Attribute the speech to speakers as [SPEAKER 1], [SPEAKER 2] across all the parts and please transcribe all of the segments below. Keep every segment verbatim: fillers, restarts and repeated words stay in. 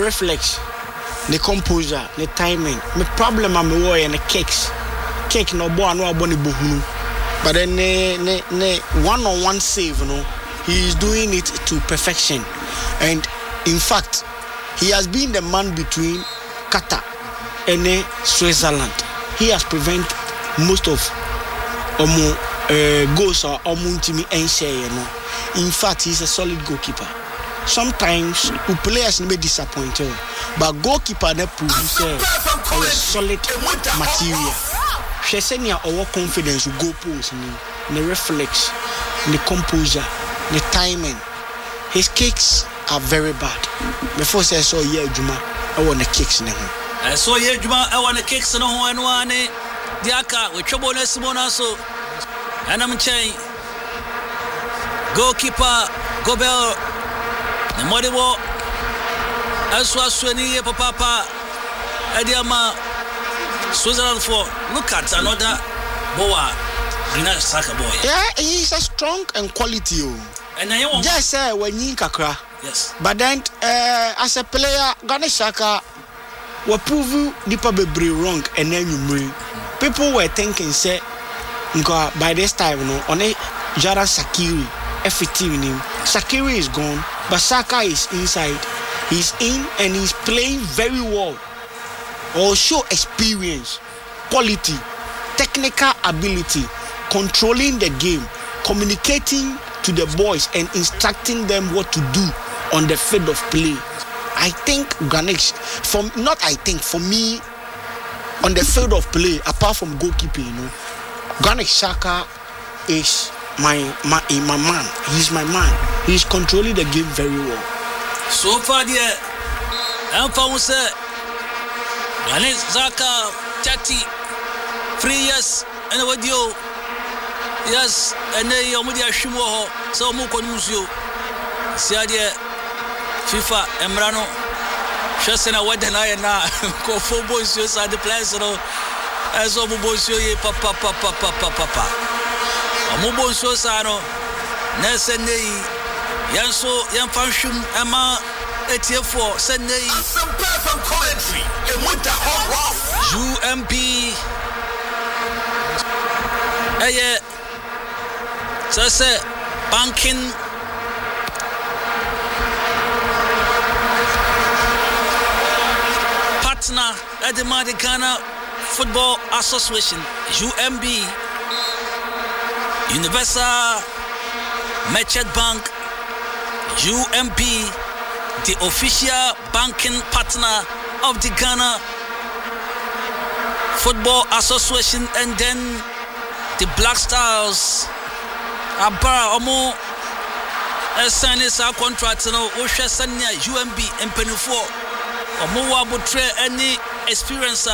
[SPEAKER 1] reflex, the composure, the timing. My problem am the way and the kicks. Kick no boy no aboni bohunu. But then ne ne ne one on one save, you know, he is doing it to perfection. And in fact, he has been the man between Qatar and Switzerland. He has prevented most of omo uh, goals or omo timi enshare, you know. In fact, he's a solid goalkeeper. Sometimes we players may disappoint you, but goalkeeper ne prove a solid material. She said near our confidence will go pose me, the reflex, the composure, the timing. His kicks are very bad. Before say I saw yeah Juma, I want the kicks now.
[SPEAKER 2] I saw yeah Juma, I want the kicks no one one Diaka with trouble Simona so and I'm saying goalkeeper Gobel the Modibo Aswa Swani Papa Adiama Switzerland for look at another Boa Green Saka boy.
[SPEAKER 1] Yeah, he's a strong and quality.
[SPEAKER 2] And I want
[SPEAKER 1] just say when you kakra.
[SPEAKER 2] Yes.
[SPEAKER 1] But then uh, as a player, Ghana Saka were prove Nipa Bebre wrong and then you bring. People were thinking say by this time, you know, on a Jara Sakiri, effective in him. Sakiri is gone, but Saka is inside. He's in and he's playing very well. Also experience, quality, technical ability, controlling the game, communicating to the boys and instructing them what to do on the field of play. I think Ganesh, for not I think for me, on the field of play, apart from goalkeeping, you know, Ganesh Saka is my my my man. He's my man. He's controlling the game very well.
[SPEAKER 2] So far, yeah, I'm found say Ganesh Saka thirty three years and what you yes, and then you must assume so much confusion. See, there FIFA Emrano. Just na what na na ko football so sa the players no as obo so ye papa papa papa papa omo so sa no na senei yanso yan fanshum ama etiefo senei some perfect commentary and with the hot U M P eh so say banking at the Ghana Football Association U M B Universal Merchant Bank U M B, the official banking partner of the Ghana Football Association, and then the Black Stars Abara Omo sign this contract no U M B and Penufo Omo Wabutre any experience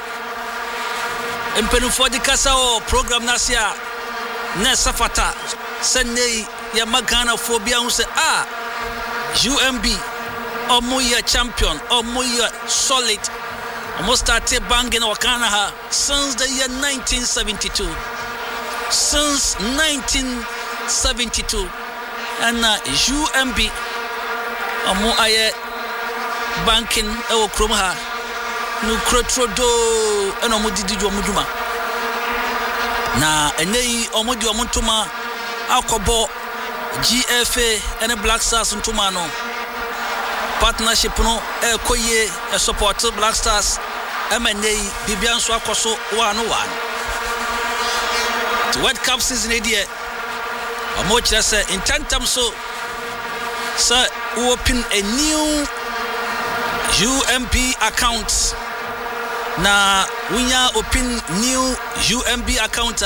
[SPEAKER 2] in Penufo di Kasao program Nasia Nesafata Sene Yamagana Phobia who say ah U M B Omo ya champion Omo ya solid Omo started banging Wakana since the year nineteen seventy-two since nineteen seventy-two and uh, U M B Omo aye banking ewo krom ha no krotrodo eno mo didi jo muduma na enei omo di omo ntoma akobo G F A and Black Stars ntoma no partnership no e koye e support Black Stars emenei bibia nso akoso one one the World Cup season e die omo kire say in tantam so say open a new U M B account na winya open new U M B account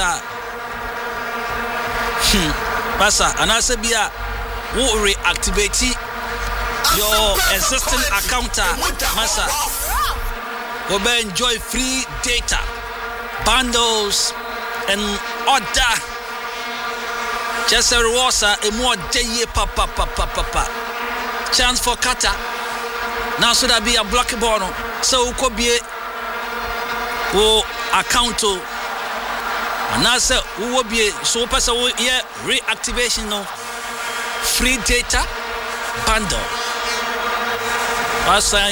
[SPEAKER 2] hmm pasa anase bia wo reactivate your existing account masa go be enjoy free data bundles and other just a rewards a more day papa papa papa chance for Qatar. Now so that be a block ball no so could be o account and now say who will be so person yeah reactivation no free data bundle.